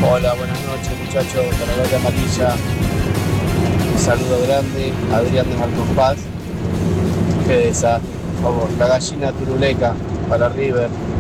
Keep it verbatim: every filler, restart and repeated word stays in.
Hola, buenas noches muchachos, de la Gloria Amarilla. Un saludo grande, Adrián de Marcos Paz. Qué desastre, por favor. La gallina turuleca para River.